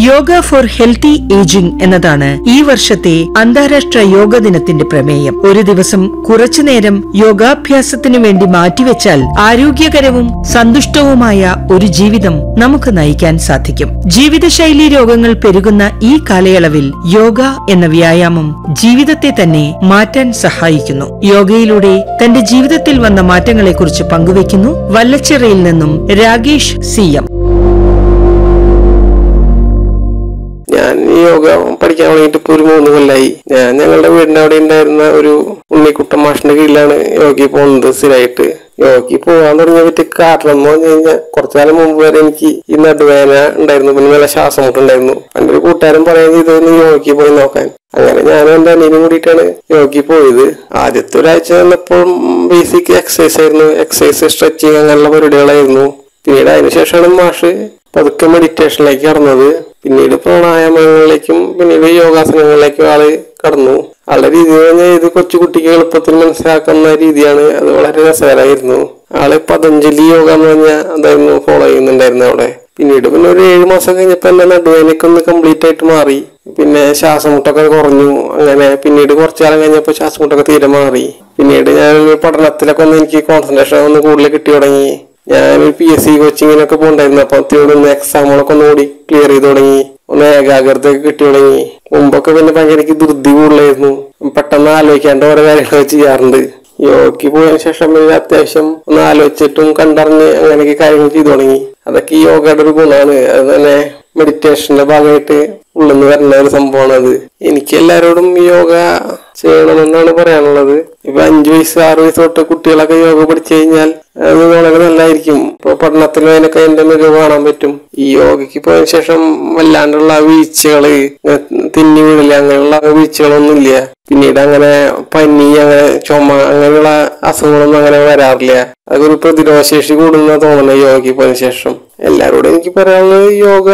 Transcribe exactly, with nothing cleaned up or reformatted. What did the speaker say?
Yoga four healthy ageing എന്നതാണ് ഈ വർഷത്തെ അന്താരാഷ്ട്ര യോഗ ദിനത്തിന്റെ പ്രമേയം. ഒരു ദിവസം കുറച്ചുനേരം യോഗാഭ്യാസത്തിനു വേണ്ടി മാറ്റിവെച്ചാൽ ആരോഗ്യകരവും സന്തുഷ്ടവുമായ ഒരു ജീവിതം നമുക്ക് നയിക്കാൻ സാധിക്കും. ജീവിതശൈലി രോഗങ്ങൾ പെരുകുന്ന ഈ കാലയളവിൽ യോഗ എന്ന വ്യായാമം ജീവിതത്തെ തന്നെ മാറ്റാൻ സഹായിക്കുന്നു. യോഗയിലൂടെ തന്റെ ജീവിതത്തിൽ വന്ന മാറ്റങ്ങളെക്കുറിച്ച് പങ്കുവയ്ക്കുന്നു വല്ലച്ചിറയിൽ നിന്നും രാകേഷ് സി എം. ഞാൻ യോഗ പഠിക്കാൻ തുടങ്ങിയിട്ട് ഇപ്പൊ ഒരു മൂന്ന് കൊല്ലായി. ഞാൻ ഞങ്ങളുടെ വീടിന്റെ അവിടെ ഉണ്ടായിരുന്ന ഒരു ഉണ്ണിക്കുട്ടൻ മാഷിന്റെ കീഴിലാണ് യോഗയിൽ പോകുന്നത് സ്ഥിരമായിട്ട്. യോഗയ്ക്ക് പോകാൻ തുടങ്ങിയ പറ്റി കാരണം എന്ന് പറഞ്ഞു കഴിഞ്ഞാൽ കുറച്ചു കാലം മുമ്പ് വരെ എനിക്ക് ഈ നടുവേദന ഉണ്ടായിരുന്നു, പിന്നെ നല്ല ശ്വാസം മുട്ടുണ്ടായിരുന്നു. എൻ്റെ ഒരു കൂട്ടുകാരൻ പറയുന്നത് ഇതൊന്ന് യോഗയ്ക്ക് പോയി നോക്കാൻ. അങ്ങനെ ഞാനും എൻ്റെ അനിയനും കൂടിയിട്ടാണ് യോഗയ്ക്ക് പോയത്. ആദ്യത്തെ ഒരാഴ്ച വന്നപ്പോൾ ബേസിക് എക്സസൈസ് ആയിരുന്നു, എക്സസൈസ് സ്ട്രെച്ചിങ് അങ്ങനെയുള്ള പരിപാടികളായിരുന്നു. പിന്നീട് അതിനുശേഷമാണ് മാഷ് പതുക്കെ മെഡിറ്റേഷനിലേക്ക് കടന്നത്. പിന്നീട് പ്രാണായാമങ്ങളിലേക്കും പിന്നീട് യോഗാസനങ്ങളിലേക്കും ആള് കടന്നു. ആളുടെ രീതി പറഞ്ഞാൽ ഇത് കൊച്ചുകുട്ടിക്ക് എളുപ്പത്തിൽ മനസ്സിലാക്കുന്ന രീതിയാണ്. അത് വളരെ രസകരമായിരുന്നു. ആള് പതഞ്ജലി യോഗ എന്ന് പറഞ്ഞാൽ അതായിരുന്നു ഫോളോ ചെയ്യുന്നുണ്ടായിരുന്നു അവിടെ. പിന്നീട് പിന്നെ ഒരു ഏഴു മാസം കഴിഞ്ഞപ്പോൾ എന്റെ നടുവേനൊക്കെ ഒന്ന് കംപ്ലീറ്റ് ആയിട്ട് മാറി. പിന്നെ ശ്വാസമുട്ടൊക്കെ കുറഞ്ഞു. അങ്ങനെ പിന്നീട് കുറച്ചു കാലം കഴിഞ്ഞപ്പോൾ ശ്വാസമുട്ടൊക്കെ തീരെ മാറി. പിന്നീട് ഞാനൊരു പഠനത്തിലൊക്കെ ഒന്ന് എനിക്ക് കോൺസെൻട്രേഷൻ ഒന്ന് കൂടുതൽ കിട്ടി തുടങ്ങി. ഞാനൊരു പി എസ് സി കോച്ചിങ്ങിനൊക്കെ പോകണ്ടായിരുന്നു. അപ്പൊ അത്യോടൊന്ന് എക്സാമുകളൊക്കെ ഒന്നുകൂടി ക്ലിയർ ചെയ്ത് തുടങ്ങി, ഒന്ന് ഏകാഗ്രതയൊക്കെ കിട്ടി തുടങ്ങി. മുമ്പൊക്കെ പിന്നെ ഭയങ്കര എനിക്ക് ധൃതി കൂടുതലായിരുന്നു, പെട്ടെന്ന് ആലോചിക്കാണ്ട് ഓരോ കാര്യങ്ങളൊക്കെ ചെയ്യാറുണ്ട്. യോഗയ്ക്ക് പോയതിനു ശേഷം പിന്നെ അത്യാവശ്യം ഒന്ന് ആലോചിച്ചിട്ടും കണ്ടറിഞ്ഞ് അങ്ങനെയൊക്കെ കാര്യങ്ങൾ ചെയ്തു തുടങ്ങി. അതൊക്കെ ഈ യോഗയുടെ ഒരു ഗുണമാണ്. അത് തന്നെ മെഡിറ്റേഷന്റെ ഭാഗമായിട്ട് ഉള്ളെന്ന് വരുന്ന ഒരു സംഭവമാണ് അത്. എനിക്ക് എല്ലാവരോടും യോഗ ചെയ്യണമെന്നാണ് പറയാനുള്ളത്. ഇപ്പൊ അഞ്ചു വയസ്സ് ആറു വയസ്സ് തൊട്ട് കുട്ടികളൊക്കെ യോഗ പഠിച്ചു കഴിഞ്ഞാൽ അത് വളരെ നല്ലതായിരിക്കും. ഇപ്പൊ പഠനത്തിലും അതിനൊക്കെ എന്റെ മികവ് കാണാൻ പറ്റും. ഈ യോഗയ്ക്ക് പോയതിനു ശേഷം വല്ലാണ്ടുള്ള വീഴ്ചകള്, തിന്നി വീടില്ല, അങ്ങനെയുള്ള വീഴ്ചകളൊന്നും ഇല്ല. പിന്നീട് അങ്ങനെ പനി, അങ്ങനെ ചുമ, അങ്ങനെയുള്ള അസുഖങ്ങളൊന്നും അങ്ങനെ വരാറില്ല. അതൊരു പ്രതിരോധശേഷി കൂടുന്ന തോന്നുന്നു യോഗയ്ക്ക് പോയതിനു ശേഷം. എല്ലാവരോടും എനിക്ക് പറയാനുള്ളത് യോഗ